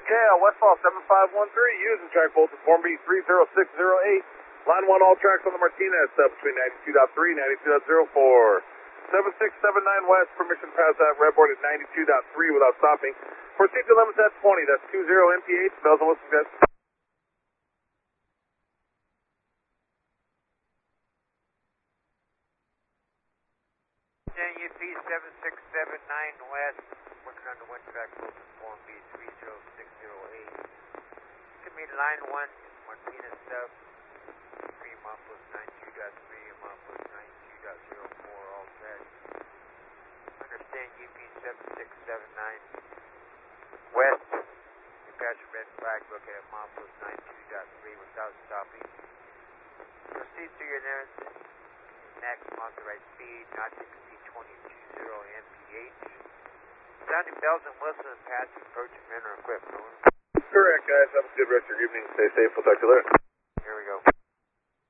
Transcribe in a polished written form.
KL Westfall 7513, using track voltage form B 30608. Line 1, all tracks on the Martinez, between 92.3 and 92.04. 7679 West, permission to pass that redboard at 92.3 without stopping. Proceed to limits at 20, that's 20 MPH, bells and whistles, guys. UP 7679 West, working on the wind track, voltage form B 30608. Commit line 1, Martinez sub, between Monpos 92.3 and Monpos 92.04, all set. Understand UP 7679 West, you got your red flag, looking at Monpos 92.3 without stopping. Proceed to your maximum authorized speed, not to exceed 20 MPH. Sounding bells and whistles and passing approaching men or equipment. Correct, guys. Have a good rest of your evening. Stay safe. We'll talk to you later.